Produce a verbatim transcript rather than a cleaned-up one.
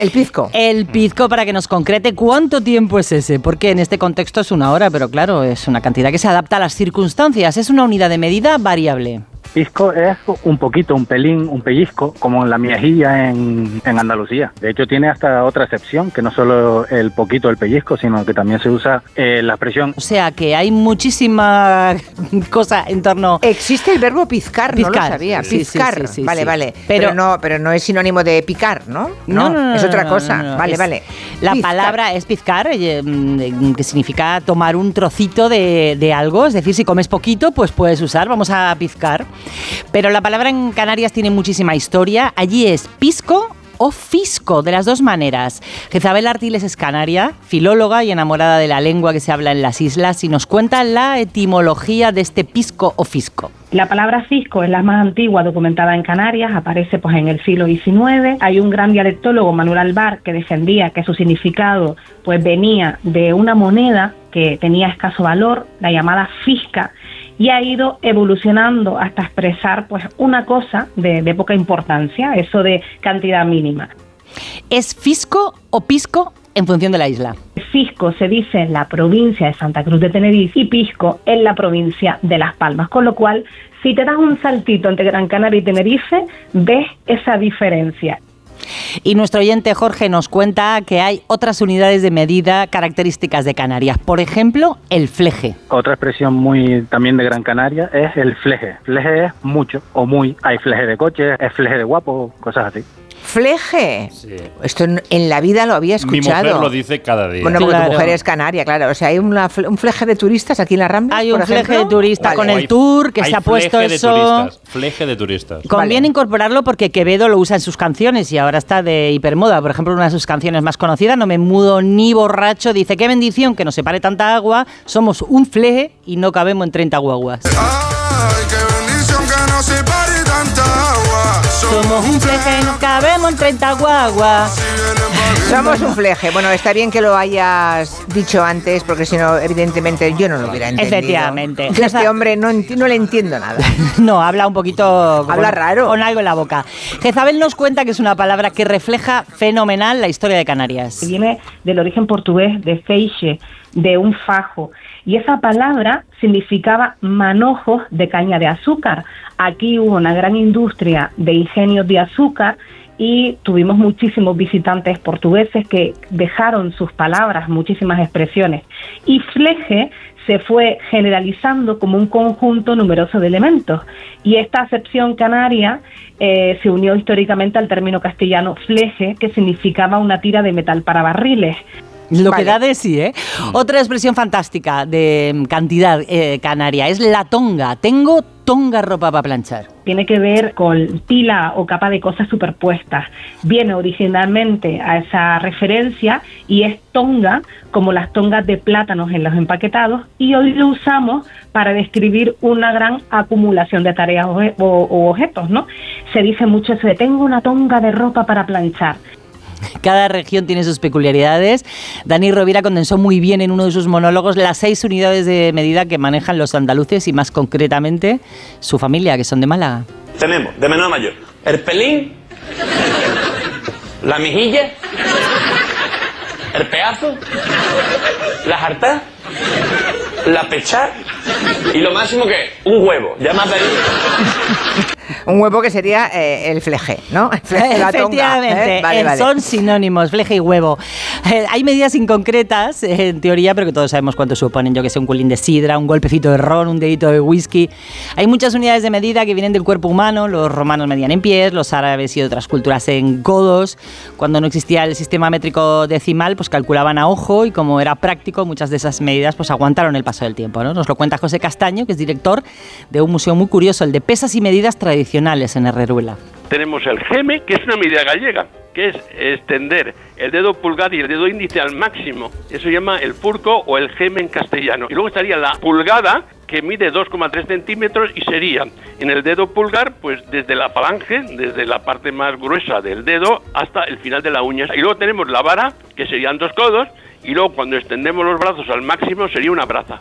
El pizco. El pizco, para que nos concrete cuánto tiempo es ese, porque en este contexto es una hora, pero claro, es una cantidad que se adapta a las circunstancias, es una unidad de medida variable. Pisco es un poquito, un pelín, un pellizco, como la miajilla en, en Andalucía. De hecho, tiene hasta otra excepción, que no solo el poquito, el pellizco, sino que también se usa eh, la expresión. O sea, que hay muchísima cosa en torno... Existe el verbo pizcar, pizcar. No lo sabía. Sí, pizcar, sí, sí, sí, vale, sí. vale. Pero, pero, no, pero no es sinónimo de picar, ¿no? No, no, no. Es otra no, cosa. no, no, no. Vale, Es, vale. La pizcar. palabra es pizcar, eh, que significa tomar un trocito de, de algo. Es decir, si comes poquito, pues puedes usar, vamos a pizcar. Pero la palabra en Canarias tiene muchísima historia. Allí es pisco o fisco, de las dos maneras. Jezabel Artiles es canaria, filóloga y enamorada de la lengua que se habla en las islas, y nos cuenta la etimología de este pisco o fisco. La palabra fisco es la más antigua documentada en Canarias, aparece pues en el siglo diecinueve. Hay un gran dialectólogo, Manuel Albar, que defendía que su significado pues venía de una moneda que tenía escaso valor, la llamada fisca, y ha ido evolucionando hasta expresar pues una cosa de, de poca importancia, eso de cantidad mínima. ¿Es fisco o pisco en función de la isla? Fisco se dice en la provincia de Santa Cruz de Tenerife y pisco en la provincia de Las Palmas, con lo cual, si te das un saltito entre Gran Canaria y Tenerife, ves esa diferencia. Y nuestro oyente Jorge nos cuenta que hay otras unidades de medida características de Canarias. Por ejemplo, el fleje. Otra expresión muy también de Gran Canaria es el fleje. Fleje es mucho o muy. Hay fleje de coche, es fleje de guapo, cosas así. Fleje. Sí. Esto en, en la vida lo había escuchado. Mi mujer lo dice cada día. Bueno, porque Claro. tu mujer es canaria, claro. O sea, hay una, un fleje de turistas aquí en la Rambla. Hay por un fleje ejemplo? de turista Vale. con O el hay- tour que hay se ha puesto fleje de eso. turistas, fleje de turistas. Conviene Vale. incorporarlo porque Quevedo lo usa en sus canciones y ahora está de hipermoda. Por ejemplo, una de sus canciones más conocidas, No me mudo ni borracho, dice: qué bendición que nos separe tanta agua, somos un fleje y no cabemos en treinta guaguas. Ay, qué bendición que no separe tanta agua. Somos un fleje y no cabemos en treinta guaguas. Somos un fleje. Bueno, está bien que lo hayas dicho antes, porque si no, evidentemente, yo no lo hubiera entendido. Efectivamente. Yo a este hombre no, enti- no le entiendo nada. No, habla un poquito... Habla con, raro. Con algo en la boca. Jezabel nos cuenta que es una palabra que refleja fenomenal la historia de Canarias. Viene del origen portugués de feixe, de un fajo, y esa palabra significaba manojos de caña de azúcar. Aquí hubo una gran industria de ingenios de azúcar y tuvimos muchísimos visitantes portugueses que dejaron sus palabras, muchísimas expresiones. Y fleje se fue generalizando como un conjunto numeroso de elementos. Y esta acepción canaria eh, se unió históricamente al término castellano fleje, que significaba una tira de metal para barriles. Lo Vale. que da de sí, ¿eh? Otra expresión fantástica de cantidad eh, canaria es la tonga. Tengo tonga ropa para planchar. Tiene que ver con pila o capa de cosas superpuestas. Viene originalmente a esa referencia y es tonga, como las tongas de plátanos en los empaquetados, y hoy lo usamos para describir una gran acumulación de tareas o, o, o objetos, ¿no? Se dice mucho eso de tengo una tonga de ropa para planchar. Cada región tiene sus peculiaridades. Dani Rovira condensó muy bien en uno de sus monólogos las seis unidades de medida que manejan los andaluces y más concretamente su familia, que son de Málaga. Tenemos, de menor a mayor, el pelín, la mejilla, el pedazo, la jartá, la pechá y lo máximo que es un huevo. Ya más de ahí. Un huevo que sería eh, el fleje, ¿no? El fleje, la tonga, Efectivamente, ¿eh? Vale, eh, vale. son sinónimos, fleje y huevo. Eh, hay medidas inconcretas, eh, en teoría, pero que todos sabemos cuánto suponen. Yo que sé, un culín de sidra, un golpecito de ron, un dedito de whisky. Hay muchas unidades de medida que vienen del cuerpo humano. Los romanos medían en pies, los árabes y otras culturas en codos. Cuando no existía el sistema métrico decimal, pues calculaban a ojo y como era práctico, muchas de esas medidas pues aguantaron el paso del tiempo, ¿no? Nos lo cuenta José Castaño, que es director de un museo muy curioso, el de pesas y medidas tradicionales en Herreruela. Tenemos el geme, que es una medida gallega, que es extender el dedo pulgar y el dedo índice al máximo. Eso se llama el furco o el geme en castellano. Y luego estaría la pulgada, que mide dos coma tres centímetros y sería en el dedo pulgar, pues desde la falange, desde la parte más gruesa del dedo hasta el final de la uña. Y luego tenemos la vara, que serían dos codos, y luego cuando extendemos los brazos al máximo sería una braza.